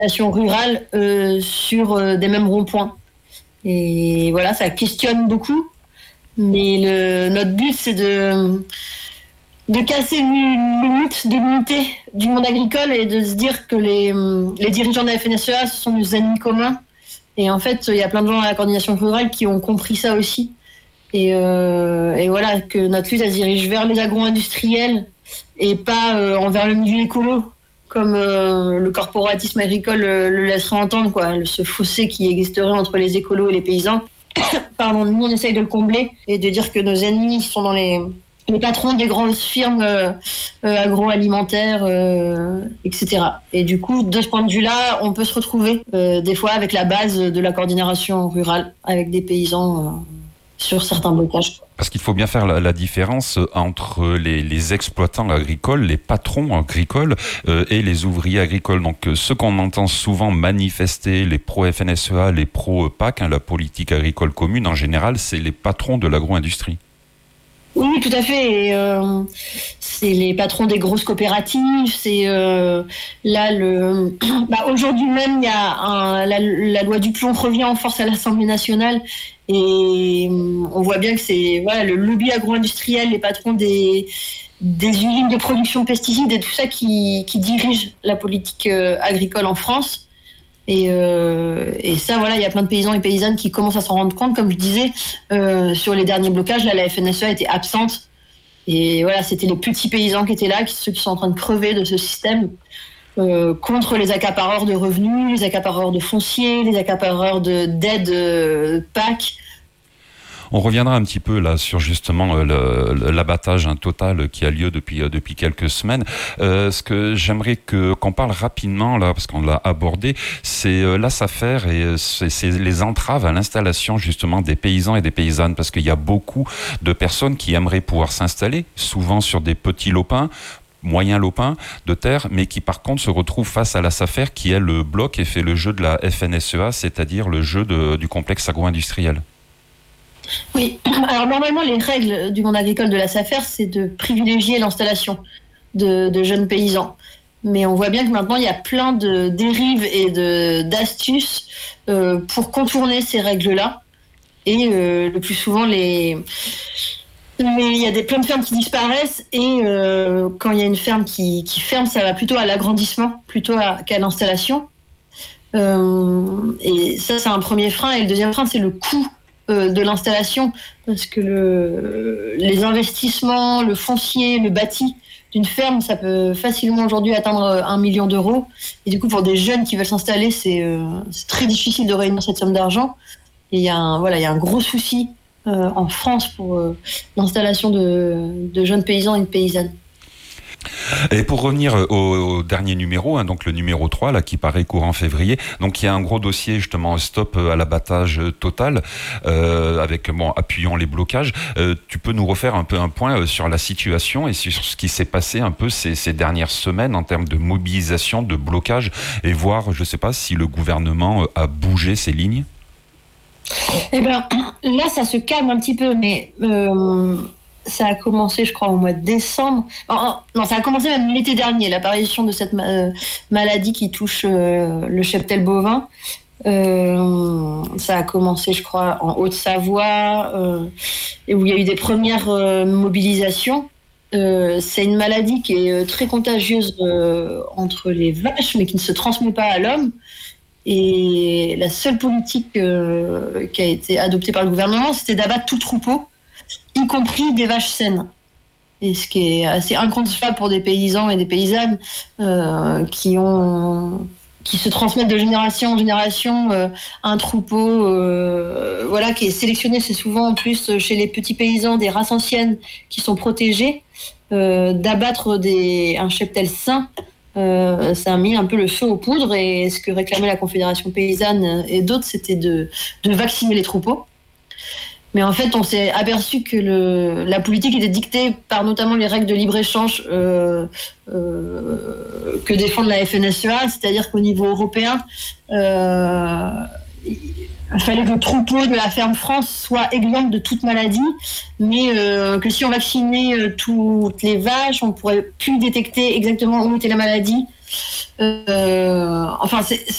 installations rurales sur des mêmes ronds-points. Et voilà, ça questionne beaucoup. Mais notre but, c'est de casser le mythe de l'unité du monde agricole et de se dire que les dirigeants de la FNSEA, ce sont nos ennemis communs. Et en fait, il y a plein de gens à la coordination rurale qui ont compris ça aussi. Et voilà, que notre lutte, elle se dirige vers les agro-industriels et pas envers le milieu écolo, comme le corporatisme agricole le laisserait entendre, quoi. Ce fossé qui existerait entre les écolos et les paysans. Pardon, nous, on essaye de le combler et de dire que nos ennemis sont dans les patrons des grosses firmes agroalimentaires, etc. Et du coup, de ce point de vue-là, on peut se retrouver des fois avec la base de la coordination rurale, avec des paysans sur certains blocages. Parce qu'il faut bien faire la différence entre les exploitants agricoles, les patrons agricoles et les ouvriers agricoles. Donc ceux qu'on entend souvent manifester, les pro-FNSEA, les pro-PAC, la politique agricole commune en général, c'est les patrons de l'agro-industrie. Oui, tout à fait. Et, c'est les patrons des grosses coopératives. C'est là aujourd'hui même, il y a la loi du plomb revient en force à l'Assemblée nationale, et on voit bien que c'est le lobby agro-industriel, les patrons des usines de production de pesticides et tout ça qui dirigent la politique agricole en France. Et ça, il y a plein de paysans et paysannes qui commencent à s'en rendre compte. Comme je disais, sur les derniers blocages, là, la FNSEA était absente. Et voilà, c'était les petits paysans qui étaient là, ceux qui sont en train de crever de ce système, contre les accapareurs de revenus, les accapareurs de foncier, les accapareurs d'aides PAC. On reviendra un petit peu là sur justement l'abattage total qui a lieu depuis quelques semaines. Ce que j'aimerais qu'on parle rapidement là, parce qu'on l'a abordé, c'est la SAFER et c'est les entraves à l'installation justement des paysans et des paysannes, parce qu'il y a beaucoup de personnes qui aimeraient pouvoir s'installer, souvent sur des petits lopins, moyens lopins de terre, mais qui par contre se retrouvent face à la SAFER qui elle le bloque et fait le jeu de la FNSEA, c'est-à-dire le jeu du complexe agro-industriel. Oui, alors normalement les règles du monde agricole de la SAFER, c'est de privilégier l'installation de jeunes paysans. Mais on voit bien que maintenant il y a plein de dérives et d'astuces pour contourner ces règles-là. Et le plus souvent, il y a plein de fermes qui disparaissent, et quand il y a une ferme qui ferme, ça va plutôt à l'agrandissement plutôt qu'à l'installation. Et ça, c'est un premier frein. Et le deuxième frein, c'est le coût de l'installation, parce que les investissements, le foncier, le bâti d'une ferme, ça peut facilement aujourd'hui atteindre 1 million d'euros. Et du coup, pour des jeunes qui veulent s'installer, c'est très difficile de réunir cette somme d'argent. Et il y a un gros souci en France pour l'installation de jeunes paysans et de paysannes. Et pour revenir au dernier numéro, donc le numéro 3, là, qui paraît courant février, donc il y a un gros dossier justement stop à l'abattage total, appuyant les blocages. Tu peux nous refaire un peu un point sur la situation et sur ce qui s'est passé un peu ces dernières semaines en termes de mobilisation, de blocage, et voir, je sais pas, si le gouvernement a bougé ses lignes? Eh bien, là, ça se calme un petit peu, mais ça a commencé, je crois, au mois de décembre. Non, ça a commencé même l'été dernier, l'apparition de cette maladie qui touche le cheptel bovin. Ça a commencé, je crois, en Haute-Savoie, et où il y a eu des premières mobilisations. C'est une maladie qui est très contagieuse entre les vaches, mais qui ne se transmet pas à l'homme. Et la seule politique qui a été adoptée par le gouvernement, c'était d'abattre tout troupeau, y compris des vaches saines. Et ce qui est assez inconcevable pour des paysans et des paysannes qui se transmettent de génération en génération un troupeau qui est sélectionné. C'est souvent en plus chez les petits paysans des races anciennes qui sont protégées, d'abattre un cheptel sain. Ça a mis un peu le feu aux poudres, et ce que réclamait la Confédération paysanne et d'autres, c'était de vacciner les troupeaux. Mais en fait, on s'est aperçu que la politique était dictée par notamment les règles de libre-échange que défend la FNSEA, c'est-à-dire qu'au niveau européen, il fallait que le troupeau de la ferme France soit exempt de toute maladie, mais que si on vaccinait toutes les vaches, on pourrait plus détecter exactement où était la maladie. Enfin,